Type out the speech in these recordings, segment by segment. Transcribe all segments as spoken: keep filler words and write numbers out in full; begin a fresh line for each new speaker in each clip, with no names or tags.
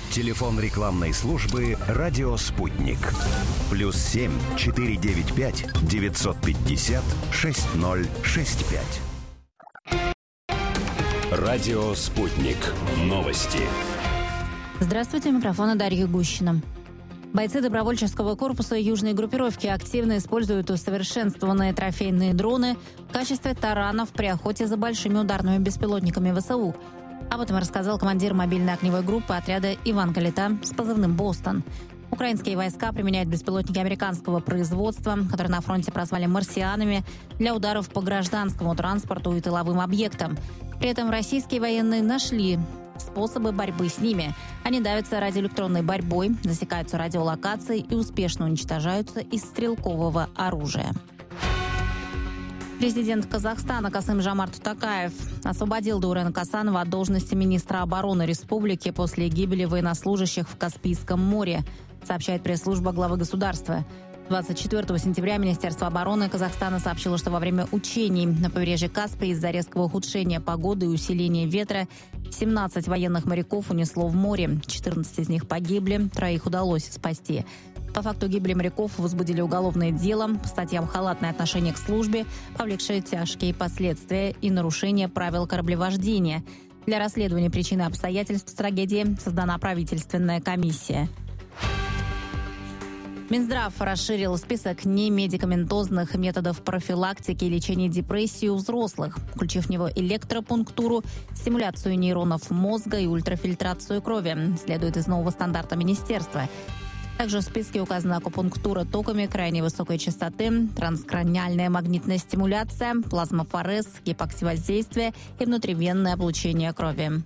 Телефон рекламной службы «Радио Спутник». Плюс семь четыре девять пять девятьсот пятьдесят шесть ноль шесть пять. Радио «Спутник». Новости.
Здравствуйте, у микрофона Дарья Гущина. Бойцы добровольческого корпуса южной группировки активно используют усовершенствованные трофейные дроны в качестве таранов при охоте за большими ударными беспилотниками ВСУ. Об этом рассказал командир мобильной огневой группы отряда Иван Калита с позывным «Бостон». Украинские войска применяют беспилотники американского производства, которые на фронте прозвали «марсианами», для ударов по гражданскому транспорту и тыловым объектам. При этом российские военные нашли способы борьбы с ними. Они давятся радиоэлектронной борьбой, засекаются радиолокацией и успешно уничтожаются из стрелкового оружия. Президент Казахстана Касым-Жомарт Токаев освободил Даурена Касанова от должности министра обороны республики после гибели военнослужащих в Каспийском море, сообщает пресс-служба главы государства. двадцать четвёртого сентября Министерство обороны Казахстана сообщило, что во время учений на побережье Каспия из-за резкого ухудшения погоды и усиления ветра семнадцать военных моряков унесло в море. четырнадцать из них погибли, троих удалось спасти. По факту гибели моряков возбудили уголовное дело по статьям «Халатное отношение к службе», повлекшее тяжкие последствия и нарушение правил кораблевождения. Для расследования причин и обстоятельств трагедии создана правительственная комиссия. Минздрав расширил список немедикаментозных методов профилактики и лечения депрессии у взрослых, включив в него электропунктуру, стимуляцию нейронов мозга и ультрафильтрацию крови, следует из нового стандарта министерства. Также в списке указана акупунктура токами крайне высокой частоты, транскраниальная магнитная стимуляция, плазмофорез, гипоксивоздействие и внутривенное облучение крови.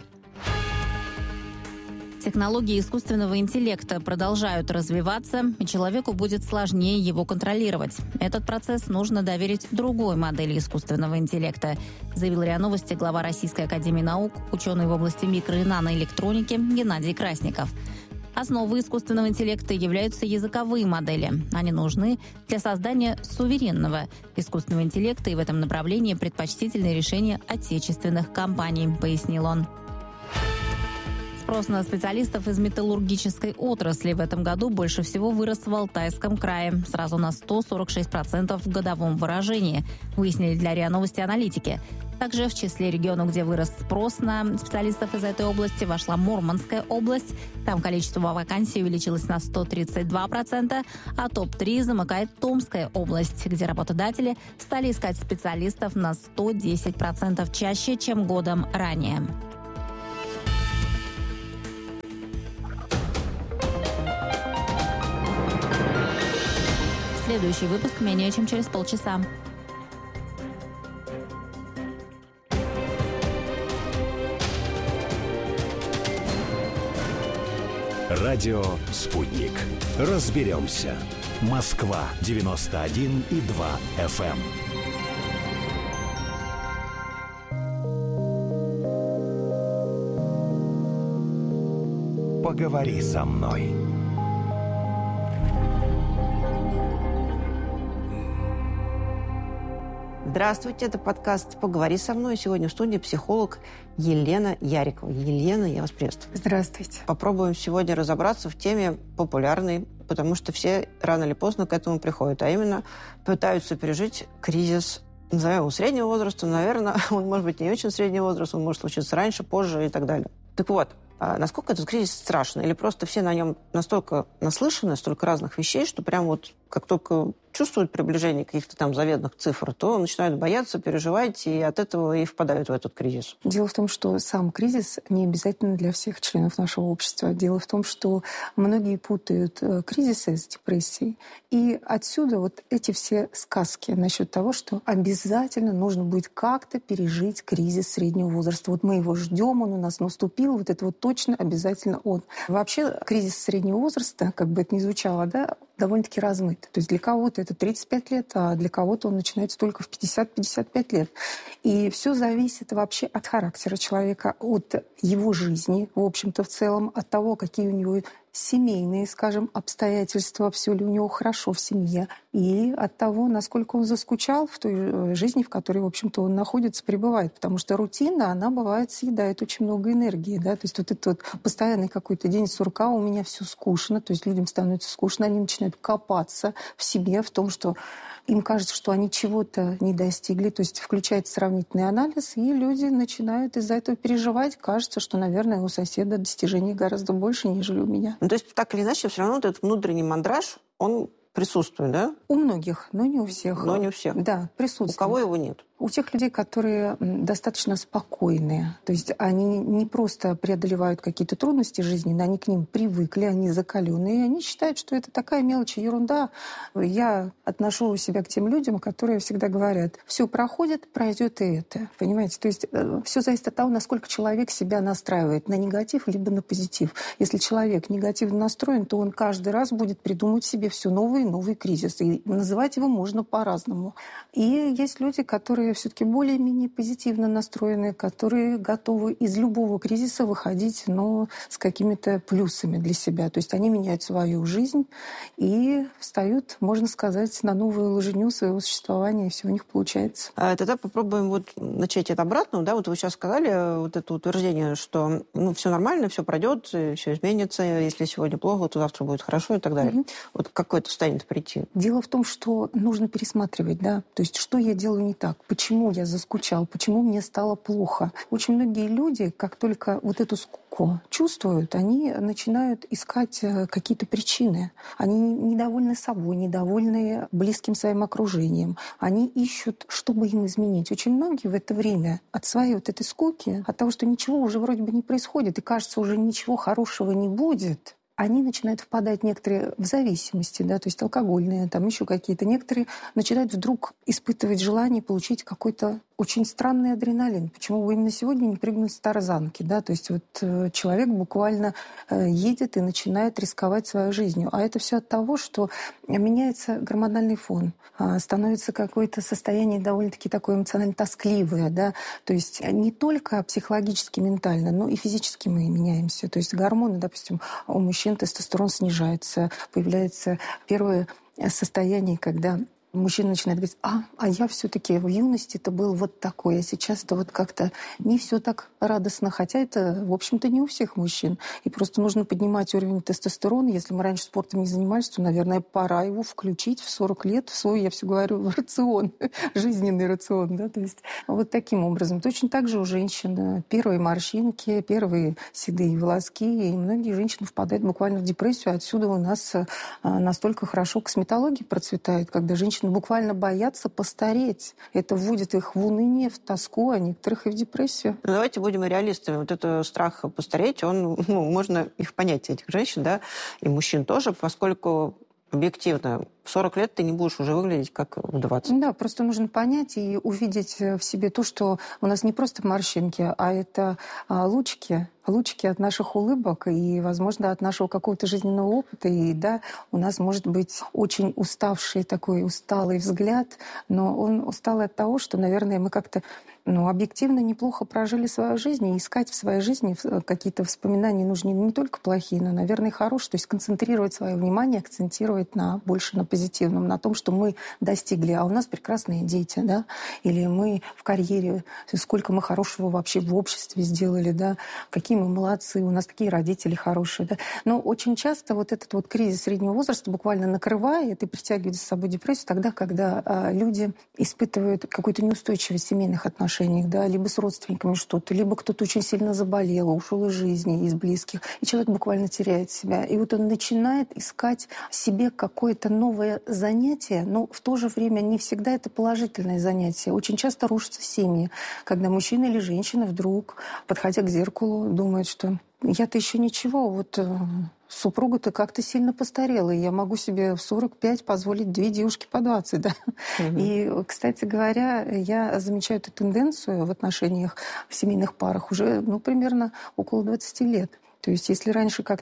Технологии искусственного интеллекта продолжают развиваться, и человеку будет сложнее его контролировать. Этот процесс нужно доверить другой модели искусственного интеллекта, заявил РИА Новости глава Российской академии наук, ученый в области микро- и наноэлектроники Геннадий Красников. Основой искусственного интеллекта являются языковые модели. Они нужны для создания суверенного искусственного интеллекта, и в этом направлении предпочтительны решения отечественных компаний, пояснил он. Спрос на специалистов из металлургической отрасли в этом году больше всего вырос в Алтайском крае, сразу на сто сорок шесть процентов в годовом выражении, выяснили для РИА Новости аналитики. Также в числе регионов, где вырос спрос на специалистов из этой области, вошла Мурманская область. Там количество вакансий увеличилось на сто тридцать два процента, а топ три замыкает Томская область, где работодатели стали искать специалистов на сто десять процентов чаще, чем годом ранее. Следующий выпуск менее чем через полчаса.
Радио «Спутник». Разберемся. Москва девяносто один и два эф эм. Поговори со мной.
Здравствуйте, это подкаст «Поговори со мной». Сегодня в студии психолог Елена Ярикова. Елена, я вас приветствую.
Здравствуйте.
Попробуем сегодня разобраться в теме популярной, потому что все рано или поздно к этому приходят, а именно пытаются пережить кризис, назовем его среднего возраста, наверное, он может быть не очень среднего возраста, он может случиться раньше, позже и так далее. Так вот, а насколько этот кризис страшный? Или просто все на нем настолько наслышаны, столько разных вещей, что прям вот как только чувствуют приближение каких-то там заветных цифр, то начинают бояться, переживать, и от этого и впадают в этот кризис.
Дело в том, что сам кризис не обязательно для всех членов нашего общества. Дело в том, что многие путают кризисы с депрессией. И отсюда вот эти все сказки насчет того, что обязательно нужно будет как-то пережить кризис среднего возраста. Вот мы его ждем, он у нас наступил, вот это вот точно обязательно он. Вообще кризис среднего возраста, как бы это ни звучало, да, довольно-таки размыт. То есть для кого-то это тридцать пять лет, а для кого-то он начинается только в пятьдесят - пятьдесят пять лет. И все зависит вообще от характера человека, от его жизни, в общем-то, в целом, от того, какие у него семейные, скажем, обстоятельства, все ли у него хорошо в семье, и от того, насколько он заскучал в той жизни, в которой, в общем-то, он находится, пребывает. Потому что рутина, она, бывает, съедает очень много энергии. Да? То есть вот этот вот постоянный какой-то день сурка, у меня все скучно, то есть людям становится скучно, они начинают копаться в себе, в том, что им кажется, что они чего-то не достигли, то есть включается сравнительный анализ, и люди начинают из-за этого переживать. Кажется, что, наверное, у соседа достижений гораздо больше, нежели у меня.
Ну, то есть так или иначе, все равно вот этот внутренний мандраж, он присутствует, да?
У многих, но не у всех.
Но не у всех.
Да, присутствует.
У кого его нет?
У тех людей, которые достаточно спокойные. То есть они не просто преодолевают какие-то трудности жизненные, они к ним привыкли, они закаленные, и они считают, что это такая мелочь, ерунда. Я отношу себя к тем людям, которые всегда говорят, все проходит, пройдет и это. Понимаете? То есть все зависит от того, насколько человек себя настраивает на негатив либо на позитив. Если человек негативно настроен, то он каждый раз будет придумывать себе все новые и новые кризисы. И называть его можно по-разному. И есть люди, которые все-таки более-менее позитивно настроенные, которые готовы из любого кризиса выходить, но с какими-то плюсами для себя. То есть они меняют свою жизнь и встают, можно сказать, на новую ложеню своего существования, и все у них получается.
А тогда попробуем вот начать от обратного. Да? Вот вы сейчас сказали вот это утверждение, что ну, все нормально, все пройдет, все изменится. Если сегодня плохо, то завтра будет хорошо и так далее. Угу. Вот какое-то состояние прийти?
Дело в том, что нужно пересматривать, да, то есть что я делаю не так, почему я заскучал, почему мне стало плохо. Очень многие люди, как только вот эту скуку чувствуют, они начинают искать какие-то причины. Они недовольны собой, недовольны близким своим окружением. Они ищут, чтобы им изменить. Очень многие в это время от своей вот этой скуки, от того, что ничего уже вроде бы не происходит, и кажется, уже ничего хорошего не будет, они начинают впадать некоторые в зависимости, да, то есть алкогольные, там еще какие-то. Некоторые начинают вдруг испытывать желание получить какой-то очень странный адреналин. Почему бы именно сегодня не прыгнуть с тарзанки, да? То есть вот э, человек буквально э, едет и начинает рисковать своей жизнью. А это все от того, что меняется гормональный фон, э, становится какое-то состояние довольно-таки такое эмоционально тоскливое, да? То есть не только психологически, ментально, но и физически мы меняемся. То есть гормоны, допустим, у мужчин тестостерон снижается, появляется первое состояние, когда мужчина начинает говорить, а, а я все-таки в юности это был вот такой, а сейчас-то вот как-то не все так радостно, хотя это, в общем-то, не у всех мужчин. И просто нужно поднимать уровень тестостерона. Если мы раньше спортом не занимались, то, наверное, пора его включить в сорок лет в свой, я все говорю, в рацион, жизненный рацион, да, то есть вот таким образом. Точно так же у женщин первые морщинки, первые седые волоски, и многие женщины впадают буквально в депрессию. Отсюда у нас настолько хорошо косметология процветает, когда женщины буквально боятся постареть. Это вводит их в уныние, в тоску, а некоторых и в депрессию.
Ну, давайте будем реалистами. Вот этот страх постареть, он, ну, можно их понять, этих женщин, да, и мужчин тоже, поскольку объективно в сорок лет ты не будешь уже выглядеть как в двадцать.
Да, просто нужно понять и увидеть в себе то, что у нас не просто морщинки, а это лучики, лучики от наших улыбок и, возможно, от нашего какого-то жизненного опыта. И да, у нас может быть очень уставший такой усталый взгляд, но он усталый от того, что, наверное, мы как-то ну, объективно неплохо прожили свою жизнь, и искать в своей жизни какие-то воспоминания нужны не только плохие, но, наверное, и хорошие. То есть концентрировать свое внимание, акцентировать на, больше на позитивном, на том, что мы достигли. А у нас прекрасные дети, да, или мы в карьере, сколько мы хорошего вообще в обществе сделали, да, какие мы молодцы, у нас такие родители хорошие, да. Но очень часто вот этот вот кризис среднего возраста буквально накрывает и притягивает за собой депрессию тогда, когда а, люди испытывают какую-то неустойчивость в семейных отношениях, да, либо с родственниками что-то, либо кто-то очень сильно заболел, ушел из жизни, из близких, и человек буквально теряет себя. И вот он начинает искать себе какое-то новое занятие, но в то же время не всегда это положительное занятие. Очень часто рушатся семьи, когда мужчина или женщина вдруг, подходя к зеркалу, думает, что я-то еще ничего, вот супруга-то как-то сильно постарела, и я могу себе в сорок пять позволить две девушки по двадцать, да. Угу. И, кстати говоря, я замечаю эту тенденцию в отношениях в семейных парах уже, ну, примерно около двадцати лет. То есть если раньше как-то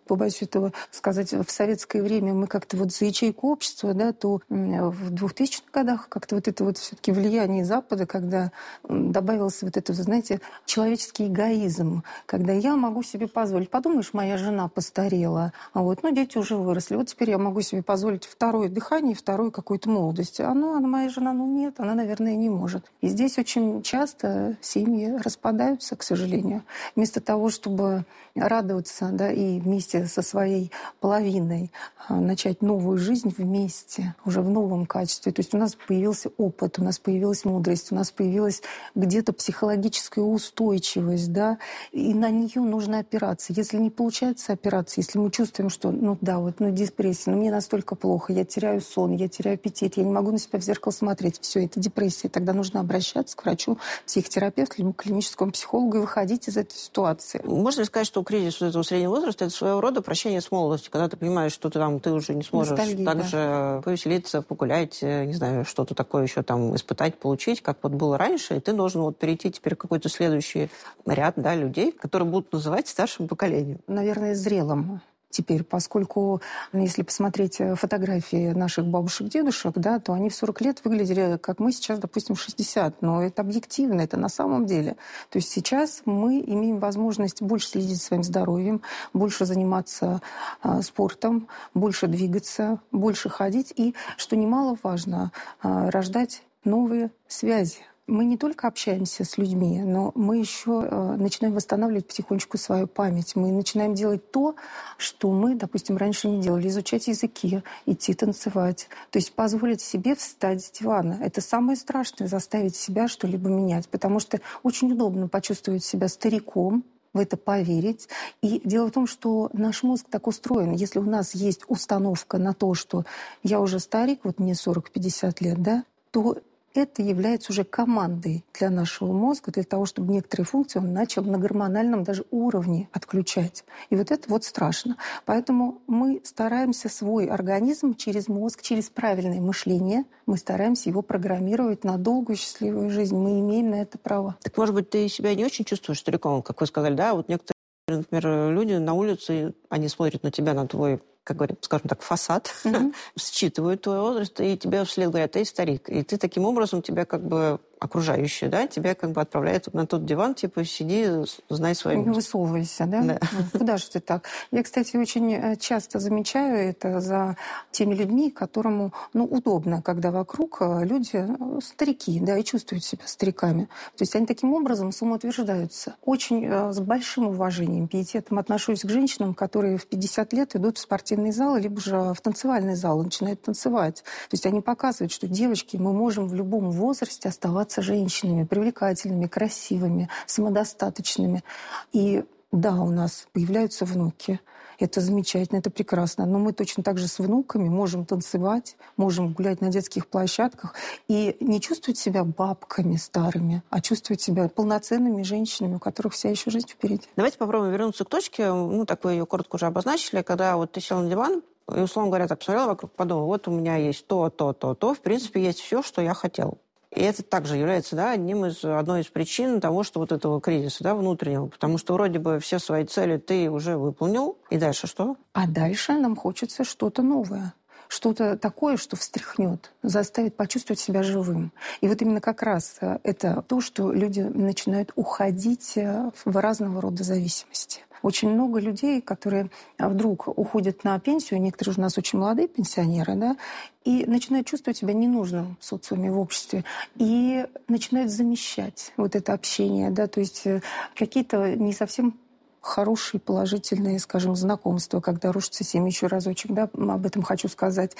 побоюсь этого сказать, в советское время мы как-то вот за ячейку общества, да, то в двухтысячных годах как-то вот это вот все-таки влияние Запада, когда добавился вот это, знаете, человеческий эгоизм, когда я могу себе позволить. Подумаешь, моя жена постарела, а вот, ну, дети уже выросли, вот теперь я могу себе позволить второе дыхание, вторую какую-то молодость. А ну, она, моя жена, ну нет, она, наверное, не может. И здесь очень часто семьи распадаются, к сожалению. Вместо того, чтобы радоваться, да, и вместе со своей половиной а, начать новую жизнь вместе, уже в новом качестве. То есть у нас появился опыт, у нас появилась мудрость, у нас появилась где-то психологическая устойчивость, да, и на нее нужно опираться. Если не получается опираться, если мы чувствуем, что, ну да, вот, ну депрессия, ну мне настолько плохо, я теряю сон, я теряю аппетит, я не могу на себя в зеркало смотреть, все, это депрессия, тогда нужно обращаться к врачу, психотерапевту, либо к клиническому психологу и выходить из этой ситуации.
Можно ли сказать, что кризис вот этого среднего возраста — это своего рода прощение с молодостью, когда ты понимаешь, что ты там ты уже не сможешь
Ностальгия,
так
да.
же повеселиться, погулять, не знаю, что-то такое еще там испытать, получить, как вот было раньше, и ты должен вот перейти теперь в какой-то следующий ряд, да, людей, которые будут называть старшим поколением?
Наверное, зрелым. Теперь, поскольку, если посмотреть фотографии наших бабушек, дедушек, да, то они в сорок лет выглядели, как мы сейчас, допустим, в шестьдесят. Но это объективно, это на самом деле. То есть сейчас мы имеем возможность больше следить за своим здоровьем, больше заниматься а, спортом, больше двигаться, больше ходить и, что немаловажно, а, рождать новые связи. Мы не только общаемся с людьми, но мы еще э, начинаем восстанавливать потихонечку свою память. Мы начинаем делать то, что мы, допустим, раньше не делали. Изучать языки, идти танцевать. То есть позволить себе встать с дивана. Это самое страшное — заставить себя что-либо менять. Потому что очень удобно почувствовать себя стариком, в это поверить. И дело в том, что наш мозг так устроен. Если у нас есть установка на то, что я уже старик, вот мне сорок-пятьдесят лет, да, то это является уже командой для нашего мозга, для того, чтобы некоторые функции он начал на гормональном даже уровне отключать. И вот это вот страшно. Поэтому мы стараемся свой организм через мозг, через правильное мышление, мы стараемся его программировать на долгую счастливую жизнь. Мы имеем на это право.
Так, может быть, ты себя не очень чувствуешь стариком, как вы сказали, да? Вот некоторые, например, люди на улице, они смотрят на тебя, на твой, как говорят, скажем так, фасад, mm-hmm. считывают твой возраст, и тебе вслед говорят: ты старик. И ты таким образом, тебя как бы окружающие, да, тебя как бы отправляют на тот диван, типа, сиди, знай свое место.
Не высовывайся, да? да. Ну, куда же ты так? Я, кстати, очень часто замечаю это за теми людьми, которым, ну, удобно, когда вокруг люди старики, да, и чувствуют себя стариками. То есть они таким образом самоутверждаются. Очень с большим уважением, пиететом отношусь к женщинам, которые в пятьдесят лет идут в спортивный зал, либо же в танцевальный зал, начинают танцевать. То есть они показывают, что, девочки, мы можем в любом возрасте оставаться женщинами, привлекательными, красивыми, самодостаточными. И да, у нас появляются внуки. Это замечательно, это прекрасно. Но мы точно так же с внуками можем танцевать, можем гулять на детских площадках и не чувствовать себя бабками старыми, а чувствовать себя полноценными женщинами, у которых вся еще жизнь впереди.
Давайте попробуем вернуться к точке, ну, так вы ее коротко уже обозначили, когда вот ты сел на диван, и, условно говоря, так посмотрела вокруг, подумала: вот у меня есть то, то, то, то, в принципе, есть все, что я хотел. И это также является, да, одним из, одной из причин того, что вот этого кризиса, да, внутреннего. Потому что вроде бы все свои цели ты уже выполнил. И дальше что?
А дальше нам хочется что-то новое. Что-то такое, что встряхнет, заставит почувствовать себя живым. И вот именно как раз это то, что люди начинают уходить в разного рода зависимости. Очень много людей, которые вдруг уходят на пенсию, некоторые у нас очень молодые пенсионеры, да, и начинают чувствовать себя ненужным в социуме, в обществе, и начинают замещать вот это общение, да, то есть какие-то не совсем хорошие, положительные, скажем, знакомства, когда рушится семья, еще разочек, да, об этом хочу сказать.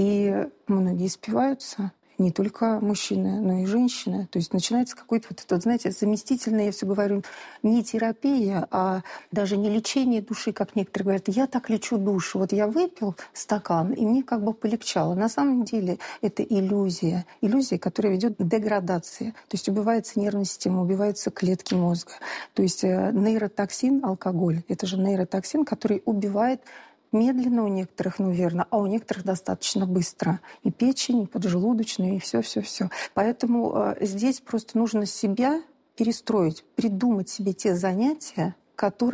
И многие спиваются. Не только мужчины, но и женщины. То есть начинается какой-то вот этот, знаете, заместительное, я все говорю, не терапия, а даже не лечение души, как некоторые говорят. Я так лечу душу. Вот я выпил стакан, и мне как бы полегчало. На самом деле это иллюзия. Иллюзия, которая ведет к деградации. То есть убивается нервная система, убиваются клетки мозга. То есть нейротоксин, алкоголь, это же нейротоксин, который убивает медленно у некоторых, ну, верно, а у некоторых достаточно быстро. И печень, и поджелудочную, и все-все-все. Поэтому э, здесь просто нужно себя перестроить, придумать себе те занятия, которые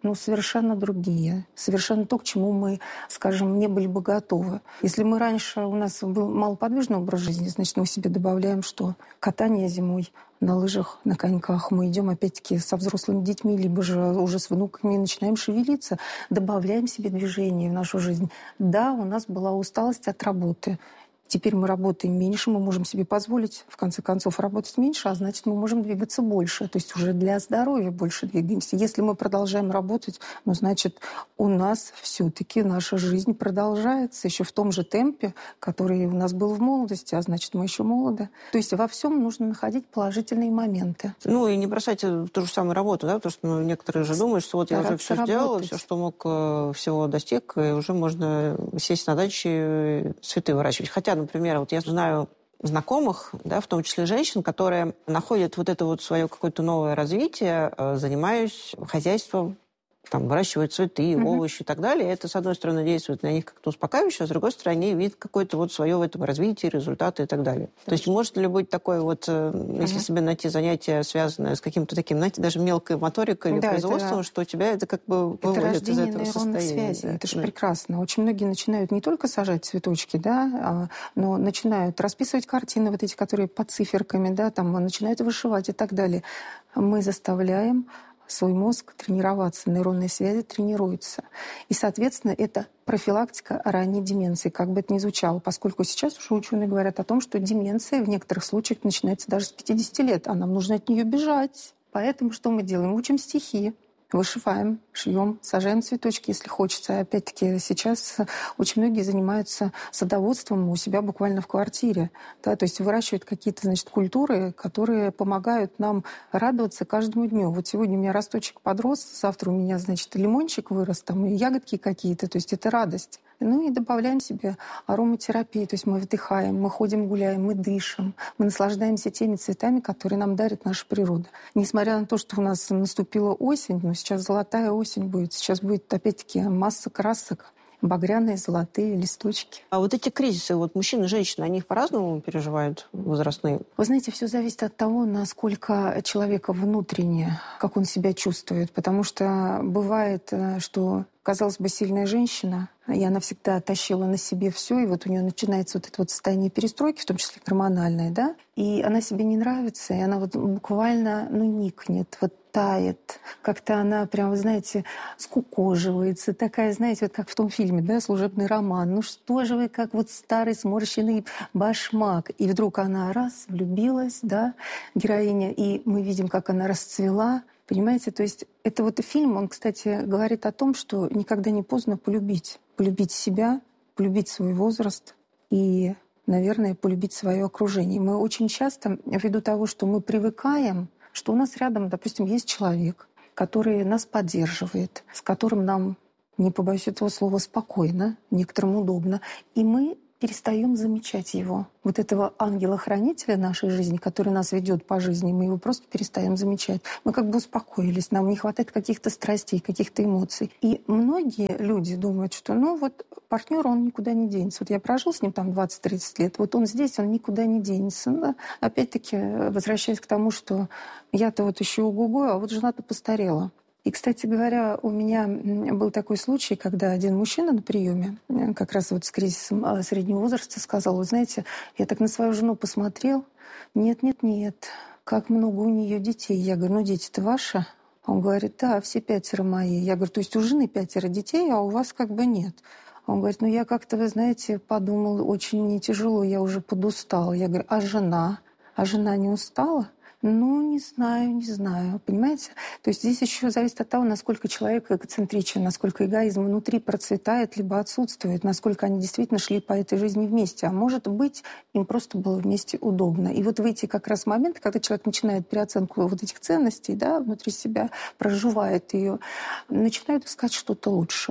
ну, совершенно другие. Совершенно то, к чему мы, скажем, не были бы готовы. Если мы раньше, у нас был малоподвижный образ жизни, значит, мы себе добавляем, что катание зимой на лыжах, на коньках. Мы идем, опять-таки, со взрослыми детьми, либо же уже с внуками начинаем шевелиться, добавляем себе движение в нашу жизнь. Да, у нас была усталость от работы. Теперь мы работаем меньше, мы можем себе позволить, в конце концов, работать меньше, а значит, мы можем двигаться больше. То есть уже для здоровья больше двигаемся. Если мы продолжаем работать, ну, значит, у нас все-таки наша жизнь продолжается еще в том же темпе, который у нас был в молодости, а значит, мы еще молоды. То есть во всем нужно находить положительные моменты.
Ну, и не бросать ту же самую работу, да, потому что ну, некоторые же думают, что вот я уже все сделала, все, что мог, всего достиг, и уже можно сесть на даче, цветы выращивать. Хотя, например, вот я знаю знакомых, да, в том числе женщин, которые находят вот это вот свое какое-то новое развитие, занимаясь хозяйством, там, выращивают цветы, mm-hmm. овощи и так далее. И это, с одной стороны, действует на них как-то успокаивающе, а с другой стороны, они видят какое-то вот свое в этом развитие, результаты и так далее. Mm-hmm. То есть может ли быть такое вот, mm-hmm. если себе найти занятие, связанное с каким-то таким, знаете, даже мелкой моторикой или да, производством, это, что у тебя это как бы
это
выводит из этого состояния.
Связи.
Да.
Это же
да.
прекрасно. Очень многие начинают не только сажать цветочки, да, но начинают расписывать картины, вот эти, которые под циферками, да, там, начинают вышивать и так далее. Мы заставляем свой мозг тренироваться, нейронные связи тренируются. И, соответственно, это профилактика ранней деменции, как бы это ни звучало, поскольку сейчас уже ученые говорят о том, что деменция в некоторых случаях начинается даже с пятидесяти лет, а нам нужно от нее бежать. Поэтому что мы делаем? Учим стихи, вышиваем, шьем, сажаем цветочки, если хочется. Опять-таки сейчас очень многие занимаются садоводством у себя буквально в квартире. Да, то есть выращивают какие-то, значит, культуры, которые помогают нам радоваться каждому дню. Вот сегодня у меня росточек подрос, завтра у меня, значит, лимончик вырос, там, и ягодки какие-то. То есть это радость. Ну и добавляем себе ароматерапию, то есть мы вдыхаем, мы ходим, гуляем, мы дышим, мы наслаждаемся теми цветами, которые нам дарит наша природа. Несмотря на то, что у нас наступила осень, но сейчас золотая осень будет, сейчас будет опять-таки масса красок, багряные, золотые листочки.
А вот эти кризисы, вот мужчины и женщины, они их по-разному переживают возрастные?
Вы знаете, все зависит от того, насколько человека внутренне, как он себя чувствует. Потому что бывает, что, казалось бы, сильная женщина, и она всегда тащила на себе все, и вот у нее начинается вот это вот состояние перестройки, в том числе гормональное, да, и она себе не нравится, и она вот буквально, ну, никнет, вот тает, как-то она прям, вы знаете, скукоживается, такая, знаете, вот как в том фильме, да, «Служебный роман». Ну что же вы, как вот старый сморщенный башмак. И вдруг она раз, влюбилась, да, героиня, и мы видим, как она расцвела. Понимаете, то есть это вот фильм, он, кстати, говорит о том, что никогда не поздно полюбить. Полюбить себя, полюбить свой возраст и, наверное, полюбить свое окружение. Мы очень часто, ввиду того, что мы привыкаем, что у нас рядом, допустим, есть человек, который нас поддерживает, с которым нам, не побоюсь этого слова, спокойно, некоторым удобно, и мы перестаем замечать его. Вот этого ангела-хранителя нашей жизни, который нас ведет по жизни, мы его просто перестаем замечать. Мы как бы успокоились, нам не хватает каких-то страстей, каких-то эмоций. И многие люди думают, что ну вот партнер, он никуда не денется. Вот я прожил с ним там двадцать-тридцать лет, вот он здесь, он никуда не денется. Но, опять-таки, возвращаясь к тому, что я-то вот еще ого-го, а вот жена-то постарела. И, кстати говоря, у меня был такой случай, когда один мужчина на приеме, как раз вот с кризисом среднего возраста, сказал: вы знаете, я так на свою жену посмотрел, нет-нет-нет, как много у нее детей. Я говорю: ну дети-то ваши? Он говорит: да, все пятеро мои. Я говорю: то есть у жены пятеро детей, а у вас как бы нет? Он говорит: ну я как-то, вы знаете, подумал, очень мне тяжело, я уже подустал. Я говорю: а жена? А жена не устала? Ну, не знаю, не знаю, понимаете? То есть здесь еще зависит от того, насколько человек эгоцентричен, насколько эгоизм внутри процветает, либо отсутствует, насколько они действительно шли по этой жизни вместе. А может быть, им просто было вместе удобно. И вот в эти как раз моменты, когда человек начинает переоценку вот этих ценностей, да, внутри себя, проживает ее, начинает искать что-то лучше.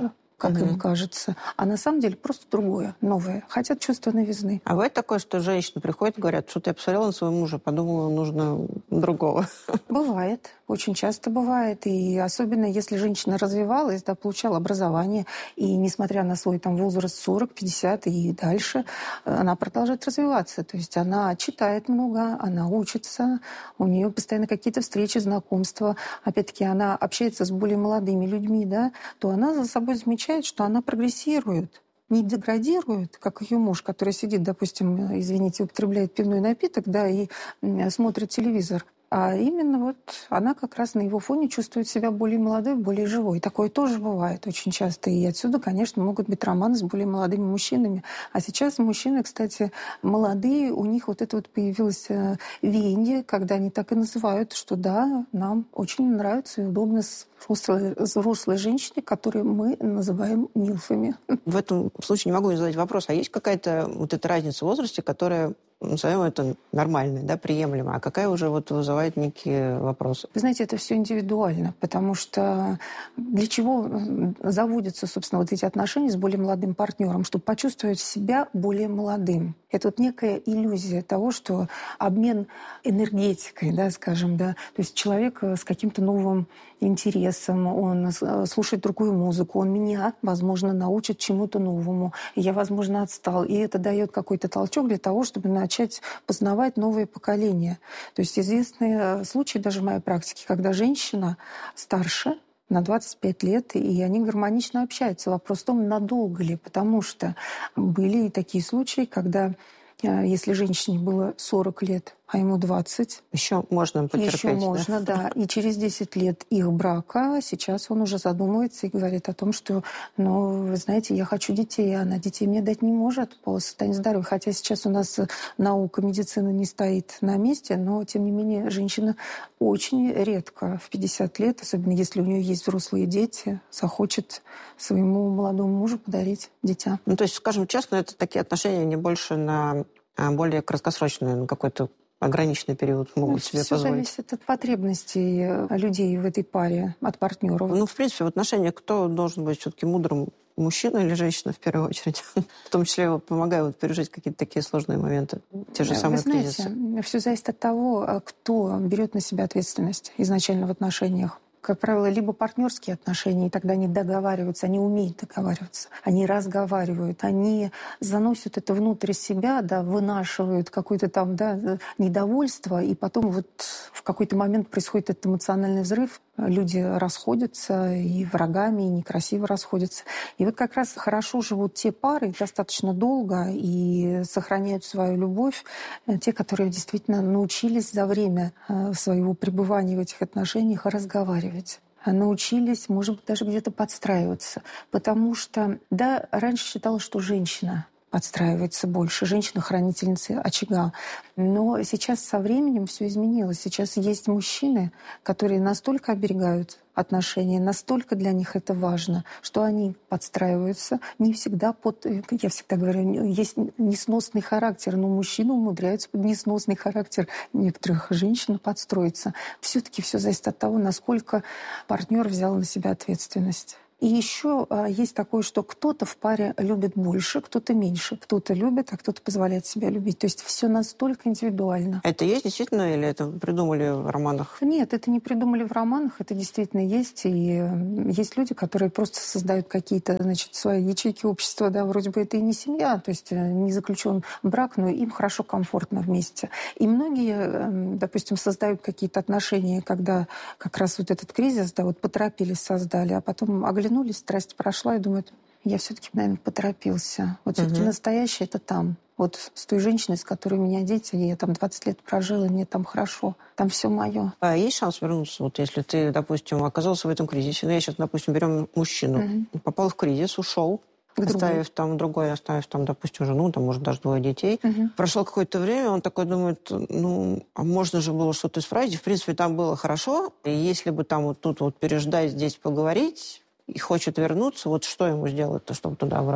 как
угу.
им кажется, а на самом деле просто другое, новое. Хотят чувства новизны.
А бывает такое, что женщины приходят и говорят, что-то я посмотрела на своего мужа, подумала, нужно другого?
Бывает. Очень часто бывает. И особенно, если женщина развивалась, да, получала образование, и несмотря на свой там, возраст сорок, пятьдесят и дальше, она продолжает развиваться. То есть она читает много, она учится, у нее постоянно какие-то встречи, знакомства. Опять-таки, она общается с более молодыми людьми, да, то она за собой замечает, что она прогрессирует. Не деградирует, как ее муж, который сидит, допустим, извините, употребляет пивной напиток, да, и смотрит телевизор. А именно вот она как раз на его фоне чувствует себя более молодой, более живой. Такое тоже бывает очень часто. И отсюда, конечно, могут быть романы с более молодыми мужчинами. А сейчас мужчины, кстати, молодые, у них вот это вот появилось веяние, когда они так и называют, что да, нам очень нравится и удобно с взрослой, взрослой женщине, которую мы называем милфами.
В этом случае не могу не задать вопрос, а есть какая-то вот эта разница в возрасте, которая, назовем это, нормальная, да, приемлемая, а какая уже вот вызывает некие вопросы?
Вы знаете, это все индивидуально, потому что для чего заводятся, собственно, вот эти отношения с более молодым партнером, чтобы почувствовать себя более молодым. Это вот некая иллюзия того, что обмен энергетикой, да, скажем, да, то есть человек с каким-то новым интересом, он слушает другую музыку, он меня, возможно, научит чему-то новому, я, возможно, отстал, и это дает какой-то толчок для того, чтобы начать познавать новые поколения. То есть известные случаи даже в моей практике, когда женщина старше, на двадцать пять лет, и они гармонично общаются. Вопрос в том, надолго ли, потому что были и такие случаи, когда если женщине было сорок лет, а ему двадцать.
Еще можно потерпеть.
Еще можно, да. И через десять лет их брака сейчас он уже задумывается и говорит о том, что, ну, вы знаете, я хочу детей, а она детей мне дать не может по состоянию здоровья. Хотя сейчас у нас наука, медицина не стоит на месте, но, тем не менее, женщина очень редко в пятьдесят лет, особенно если у нее есть взрослые дети, захочет своему молодому мужу подарить дитя.
Ну, то есть, скажем честно, это такие отношения не больше на более краткосрочные, на какой-то ограниченный период могут
ну,
себе
все
позволить.
Все зависит от потребностей людей в этой паре, от партнеров.
Ну, в принципе, в отношениях кто должен быть все-таки мудрым, мужчина или женщина в первую очередь? В том числе помогая вот пережить какие-то такие сложные моменты, те же самые
Вы знаете,
кризисы.
Все зависит от того, кто берет на себя ответственность изначально в отношениях. Как правило, либо партнерские отношения, и тогда они договариваются, они умеют договариваться, они разговаривают, они заносят это внутрь себя, да, вынашивают какое-то там, да, недовольство, и потом вот в какой-то момент происходит этот эмоциональный взрыв, люди расходятся и врагами, и некрасиво расходятся. И вот как раз хорошо живут те пары достаточно долго и сохраняют свою любовь, те, которые действительно научились за время своего пребывания в этих отношениях разговаривать. Научились, может быть, даже где-то подстраиваться. Потому что, да, раньше считалось, что женщина подстраивается больше, женщина-хранительница очага. Но сейчас со временем все изменилось. Сейчас есть мужчины, которые настолько оберегают отношения, настолько для них это важно, что они подстраиваются не всегда под... Я всегда говорю, есть несносный характер, но мужчина умудряется под несносный характер некоторых женщин подстроиться. Все-таки все зависит от того, насколько партнер взял на себя ответственность. И еще а, есть такое, что кто-то в паре любит больше, кто-то меньше. Кто-то любит, а кто-то позволяет себя любить. То есть все настолько индивидуально.
Это есть действительно или это придумали в романах?
Нет, это не придумали в романах, это действительно есть. И есть люди, которые просто создают какие-то, значит, свои ячейки общества. Да, вроде бы это и не семья, то есть не заключен брак, но им хорошо, комфортно вместе. И многие, допустим, создают какие-то отношения, когда как раз вот этот кризис, да, вот поторопились, создали, а потом оглянулись, страсть прошла и думают, я все-таки, наверное, поторопился. Вот все-таки угу. настоящее это там. Вот с той женщиной, с которой у меня дети, я там двадцать лет прожила, и мне там хорошо, там все мое.
А есть шанс вернуться? Вот если ты, допустим, оказался в этом кризисе, ну я сейчас, допустим, берем мужчину, угу. попал в кризис, ушел, оставив там другой, оставив там, допустим, жену, там, может, даже двое детей. Угу. Прошло какое-то время, он такой думает, ну, а можно же было что-то исправить. В принципе, там было хорошо. И если бы там вот тут вот переждать, здесь поговорить, и хочет вернуться, вот что ему сделать-то, чтобы туда-обратно?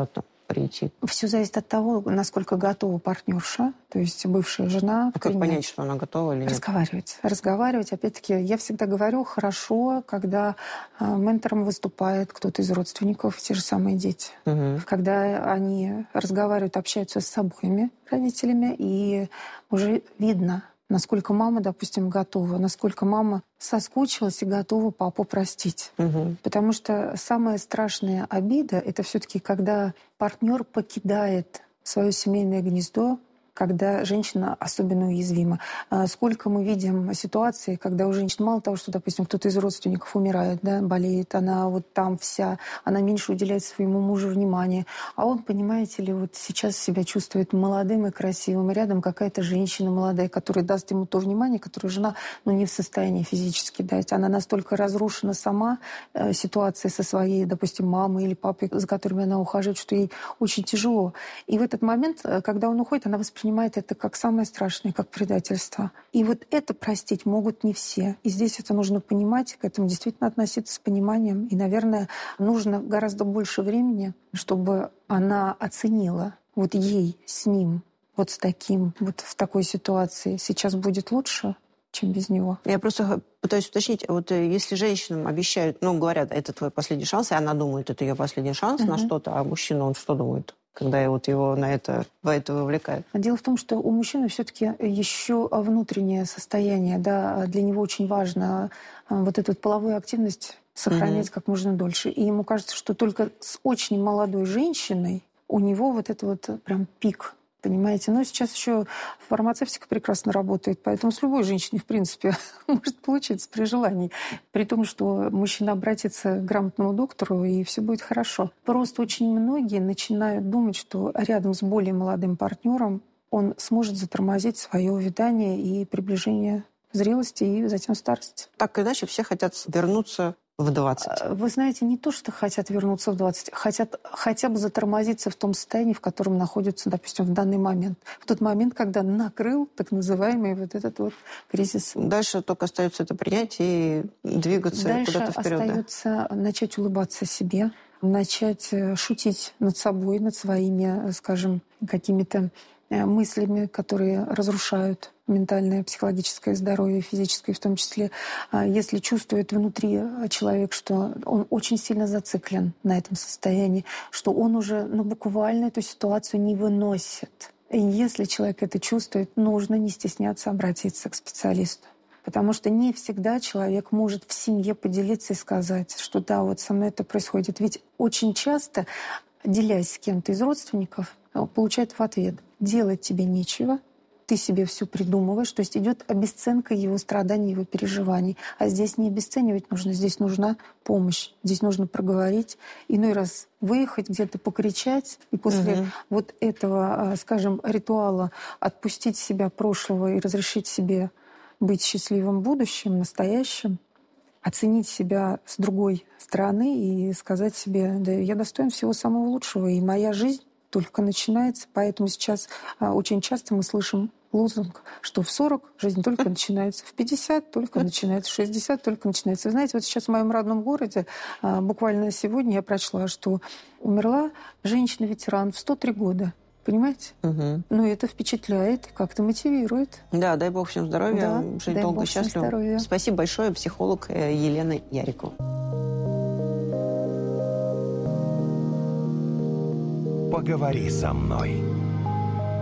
прийти?
Все зависит от того, насколько готова партнерша, то есть бывшая жена.
А как понять, что она готова или нет?
Разговаривать. Разговаривать. Опять-таки, я всегда говорю, хорошо, когда э, ментором выступает кто-то из родственников, те же самые дети. Угу. Когда они разговаривают, общаются с обоими родителями, и уже видно, насколько мама, допустим, готова, насколько мама соскучилась и готова папу простить. Угу. Потому что самая страшная обида — это все-таки когда партнер покидает свое семейное гнездо, когда женщина особенно уязвима. Сколько мы видим ситуаций, когда у женщин мало того, что, допустим, кто-то из родственников умирает, да, болеет, она вот там вся, она меньше уделяет своему мужу внимания. А он, понимаете ли, вот сейчас себя чувствует молодым и красивым. И рядом какая-то женщина молодая, которая даст ему то внимание, которое жена, ну, не в состоянии физически дать. Она настолько разрушена сама э, ситуацией со своей, допустим, мамой или папой, за которыми она ухаживает, что ей очень тяжело. И в этот момент, когда он уходит, она воспринимает понимает это как самое страшное, как предательство. И вот это простить могут не все. И здесь это нужно понимать, к этому действительно относиться с пониманием. И, наверное, нужно гораздо больше времени, чтобы она оценила вот ей с ним, вот с таким, вот в такой ситуации сейчас будет лучше, чем без него.
Я просто пытаюсь уточнить, вот если женщинам обещают, ну, говорят, это твой последний шанс, и она думает, это ее последний шанс угу. на что-то, а мужчина, он что думает, когда вот его на это, в это вовлекают?
Дело в том, что у мужчины все-таки еще внутреннее состояние, да, для него очень важно вот эту вот половую активность сохранять угу. как можно дольше. И ему кажется, что только с очень молодой женщиной у него вот это вот прям пик. Понимаете? Но сейчас еще фармацевтика прекрасно работает, поэтому с любой женщиной, в принципе, может получиться при желании. При том, что мужчина обратится к грамотному доктору, и все будет хорошо. Просто очень многие начинают думать, что рядом с более молодым партнером он сможет затормозить свое увядание и приближение зрелости и затем старости.
Так или иначе, все хотят вернуться в двадцать.
Вы знаете, не то, что хотят вернуться в двадцать, хотят хотя бы затормозиться в том состоянии, в котором находятся, допустим, в данный момент. В тот момент, когда накрыл так называемый вот этот вот кризис.
Дальше только остается это принять и двигаться
Дальше
куда-то вперед.
Дальше остается да? начать улыбаться себе, начать шутить над собой, над своими, скажем, какими-то мыслями, которые разрушают ментальное, психологическое здоровье, физическое в том числе. Если чувствует внутри человек, что он очень сильно зациклен на этом состоянии, что он уже ну, буквально эту ситуацию не выносит. И если человек это чувствует, нужно не стесняться обратиться к специалисту. Потому что не всегда человек может в семье поделиться и сказать, что да, вот со мной это происходит. Ведь очень часто, делясь с кем-то из родственников, получает в ответ: делать тебе нечего, ты себе все придумываешь. То есть идет обесценка его страданий, его переживаний. А здесь не обесценивать нужно, здесь нужна помощь. Здесь нужно проговорить, иной раз выехать, где-то покричать. И после угу. вот этого, скажем, ритуала отпустить себя прошлого и разрешить себе быть счастливым будущим, настоящим, оценить себя с другой стороны и сказать себе: да, я достоин всего самого лучшего, и моя жизнь только начинается. Поэтому сейчас а, очень часто мы слышим лозунг, что в сорок жизнь только начинается, в пятьдесят только начинается, в шестьдесят только начинается. Вы знаете, вот сейчас в моем родном городе, а, буквально сегодня я прочла, что умерла женщина-ветеран в сто три года. Понимаете? Угу. Ну, это впечатляет, как-то мотивирует.
Да, дай бог всем здоровья,
да,
жить долго и счастливо. Спасибо большое, психолог Елена Ярикова.
Поговори со мной.